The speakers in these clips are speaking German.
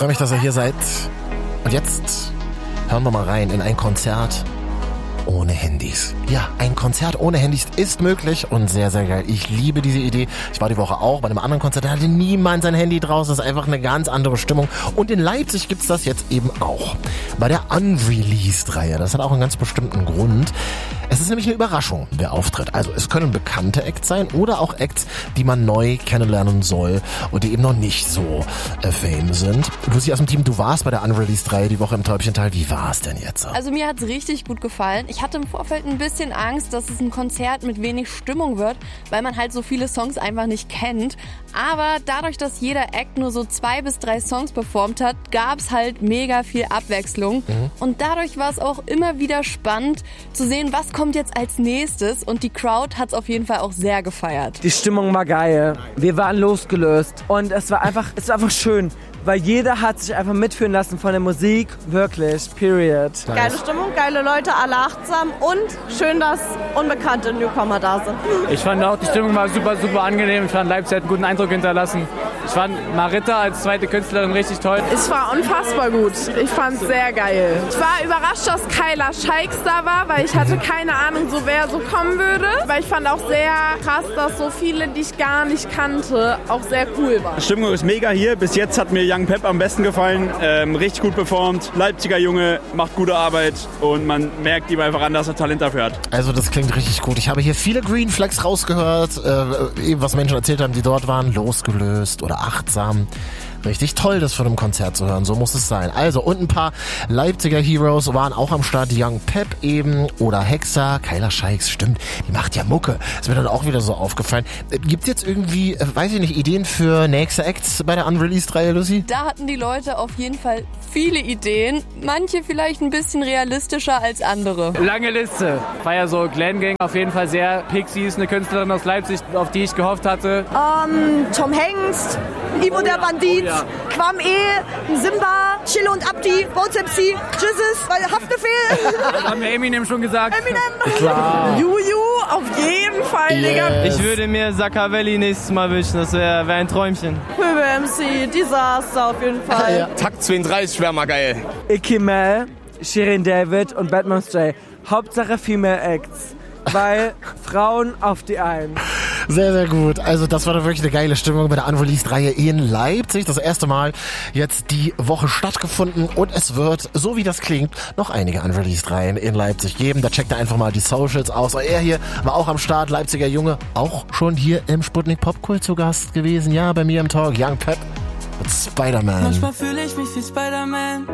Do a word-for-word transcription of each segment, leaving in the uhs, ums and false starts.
freue mich, dass ihr hier seid. Und jetzt hören wir mal rein in ein Konzert ohne Handys. Ja, ein Konzert ohne Handys ist möglich und sehr, sehr geil. Ich liebe diese Idee. Ich war die Woche auch bei einem anderen Konzert, da hatte niemand sein Handy draußen. Das ist einfach eine ganz andere Stimmung. Und in Leipzig gibt's das jetzt eben auch. Bei der Unreleased-Reihe. Das hat auch einen ganz bestimmten Grund. Es ist nämlich eine Überraschung, wer auftritt. Also es können bekannte Acts sein oder auch Acts, die man neu kennenlernen soll und die eben noch nicht so äh, fame sind. Lucy aus dem Team, du warst bei der Unreleased-Reihe die Woche im Täubchental. Wie war es denn jetzt? Also mir hat's richtig gut gefallen. Ich hatte im Vorfeld ein bisschen Angst, dass es ein Konzert mit wenig Stimmung wird, weil man halt so viele Songs einfach nicht kennt. Aber dadurch, dass jeder Act nur so zwei bis drei Songs performt hat, gab's halt mega viel Abwechslung. Mhm. Und dadurch war es auch immer wieder spannend zu sehen, was kommt jetzt als nächstes. Und die Crowd hat's auf jeden Fall auch sehr gefeiert. Die Stimmung war geil. Wir waren losgelöst. Und es war einfach, es war einfach schön. Weil jeder hat sich einfach mitführen lassen von der Musik. Wirklich. Period. Geile Stimmung, geile Leute, alle achtsam und schön, dass unbekannte Newcomer da sind. Ich fand auch, die Stimmung war super, super angenehm. Ich fand, Leipzig hat einen guten Eindruck hinterlassen. Ich fand Marita als zweite Künstlerin richtig toll. Es war unfassbar gut. Ich fand es sehr geil. Ich war überrascht, dass Kyla Scheiks da war, weil ich hatte keine Ahnung, so wer so kommen würde. Weil ich fand auch sehr krass, dass so viele, die ich gar nicht kannte, auch sehr cool waren. Die Stimmung ist mega hier. Bis jetzt hat mir Young Pep am besten gefallen. Ähm, richtig gut performt. Leipziger Junge, macht gute Arbeit und man merkt ihm einfach an, dass er Talent dafür hat. Also das klingt richtig gut. Ich habe hier viele Green Flags rausgehört, äh, eben was Menschen erzählt haben, die dort waren, losgelöst oder achtsam. Richtig toll, das von einem Konzert zu hören. So muss es sein. Also, und ein paar Leipziger Heroes waren auch am Start. Young Pep eben oder Hexa. Kyla Scheiks, stimmt. Die macht ja Mucke. Ist mir dann auch wieder so aufgefallen. Gibt's jetzt irgendwie, weiß ich nicht, Ideen für nächste Acts bei der Unreleased-Reihe, Lucy? Da hatten die Leute auf jeden Fall viele Ideen. Manche vielleicht ein bisschen realistischer als andere. Lange Liste. War ja so Glam Gang auf jeden Fall sehr. Pixies, eine Künstlerin aus Leipzig, auf die ich gehofft hatte. Um, Tom Hengst, Ivo oh, der ja. Bandit. Ja. Quam E, Simba, Chille und Abdi, Bones M C, Jesus, weil Haftbefehl. Das haben wir Eminem schon gesagt. Eminem. Klar. Juju, auf jeden Fall, yes. Digga. Ich würde mir Sakavelli nächstes Mal wünschen, das wäre wär ein Träumchen. Pöbel M C, Desaster auf jeden Fall. Ja. Takt zweiunddreißig wäre mal geil. Icky Mel, Shirin David und Batman Stray. Hauptsache Female Acts. Weil Frauen auf die Eins. Sehr, sehr gut. Also das war doch wirklich eine geile Stimmung bei der Unreleased-Reihe in Leipzig. Das erste Mal jetzt die Woche stattgefunden und es wird, so wie das klingt, noch einige Unreleased-Reihen in Leipzig geben. Da checkt ihr einfach mal die Socials aus. Er hier war auch am Start, Leipziger Junge, auch schon hier im Sputnik Popkult zu Gast gewesen. Ja, bei mir im Talk, Young Pep mit Spider-Man. Manchmal fühle ich mich wie Spider-Man,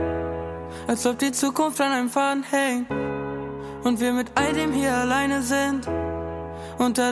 als ob die Zukunft an einem Faden hängt und wir mit all dem hier alleine sind. Und